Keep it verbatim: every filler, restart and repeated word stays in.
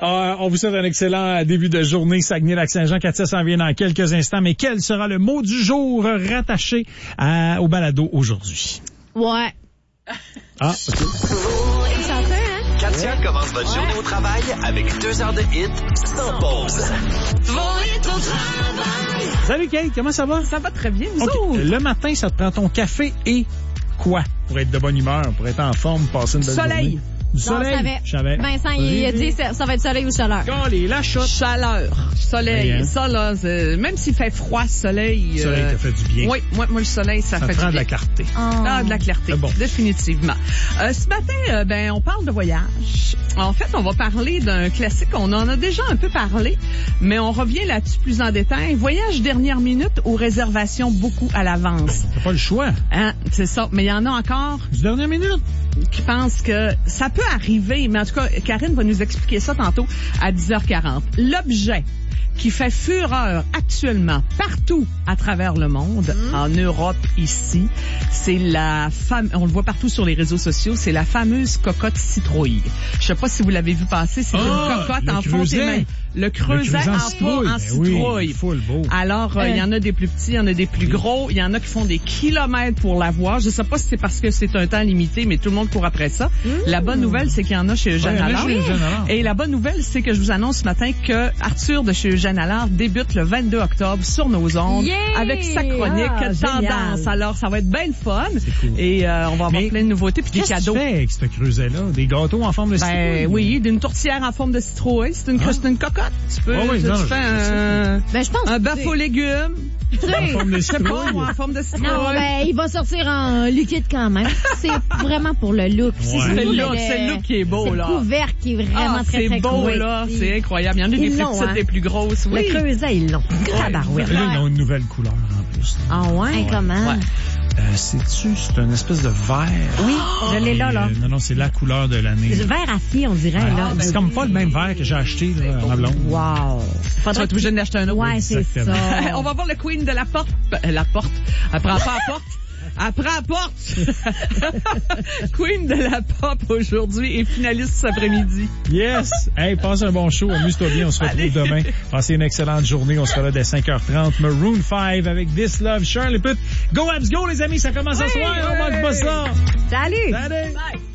Euh, on vous souhaite un excellent début de journée. Saguenay-Lac-Saint-Jean, Katia s'en vient dans quelques instants. Mais quel sera le mot du jour rattaché à, au balado aujourd'hui? Ouais. Ah, OK. Katia commence votre journée au travail avec deux heures de hit sans pause. Salut Kate, comment ça va? Ça va très bien, vous Okay. autres? Le matin, ça te prend ton café et quoi? Pour être de bonne humeur, pour être en forme, passer une belle Soleil. journée. Du Non, soleil. je savais. Je savais. Vincent, il a dit ça, ça va être soleil ou chaleur. Allez, la shot. Chaleur, soleil, Rien. ça là, c'est- même s'il fait froid, soleil. Le soleil euh, te fait du bien. Oui, moi, moi le soleil, ça, Ça fait te prend du de la bien. clarté. Ah, de la clarté, C'est bon. définitivement. Euh, ce matin, euh, ben, on parle de voyage. En fait, on va parler d'un classique. On en a déjà un peu parlé, mais on revient là-dessus plus en détail. Voyage dernière minute ou réservation beaucoup à l'avance. T'as pas le choix. Hein, c'est ça. Mais il y en a encore Du dernière minute. qui pensent que ça peut arriver, mais en tout cas, Karine va nous expliquer ça tantôt à dix heures quarante. L'objet qui fait fureur actuellement partout à travers le monde, mmh. en Europe ici, c'est la femme, on le voit partout sur les réseaux sociaux, c'est la fameuse cocotte citrouille. Je sais pas si vous l'avez vu passer, c'est oh, une cocotte en fonte et main. Le creuset en, citrouille. en Ben citrouille. Oui, full beau. Alors, il euh, euh. y en a des plus petits, il y en a des plus gros, il y en a qui font des kilomètres pour la voir. Je sais pas si c'est parce que c'est un temps limité, mais tout le monde court après ça. Mmh. La bonne nouvelle, c'est qu'il y en a chez Eugène ouais, Allard. Chez Eugène Allard. Et la bonne nouvelle, c'est que je vous annonce ce matin que Arthur de chez Eugène Allard débute le vingt-deux octobre sur nos ondes yeah! avec sa chronique ah, Tendance. Génial. Alors, ça va être bien le fun. Cool. Et euh, on va avoir mais plein de nouveautés puis des cadeaux. Qu'est-ce que tu fais avec ce creuset-là? Des gâteaux en forme de citrouille? Ben oui, d'une tourtière en forme de citrouille. C'est une, ah. c'est une cocotte. Tu peux, oh, oui, tu, non, tu fais un, ben, je pense un bœuf aux légumes. En forme de Je sais citrouille. pas, en forme de citrouille. Non, ben, il va sortir en liquide quand même. C'est vraiment pour le look. Ouais. C'est le look, c'est le look qui est beau, c'est là. C'est le couvercle qui est vraiment ah, très, très c'est beau, cool. là. C'est incroyable. Il y en a des Ils plus l'ont, petites, hein. des plus grosses. Oui. Le creuset, ils l'ont. Tabarouette. Là, ils ont une nouvelle couleur en plus. Ah ouais? ouais. Comment? Ouais. Euh, c'est-tu, c'est une espèce de vert. Oui, je l'ai là, là. Euh, non, non, c'est la couleur de l'année. Vert acier, on dirait, ouais. là. Ah, c'est comme pas le même vert que j'ai acheté, là, à ma blonde. Wow. Tu vas être obligé d'acheter un autre. Ouais, c'est Exactement. ça. On va voir le Queen de la porte. Euh, la porte. Elle prend pas la porte. Elle prend la porte. Queen de la pop aujourd'hui et finaliste cet après-midi. Yes! Hey, passe un bon show. Amuse-toi bien. On se retrouve Allez. demain. Passez une excellente journée. On sera là dès cinq heures trente. Maroon five avec This Love. Charlie Puth. Go Abs Go, les amis. Ça commence oui, ce soir. Oui. On manque pas ça. Salut! Salut! Bye.